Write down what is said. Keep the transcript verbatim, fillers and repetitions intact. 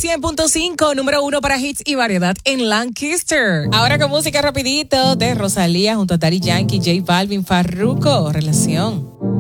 cien punto cinco, número uno para hits y variedad en Lancaster. Ahora con música rapidito de Rosalía junto a Daddy Yankee, J Balvin, Farruko, Relación.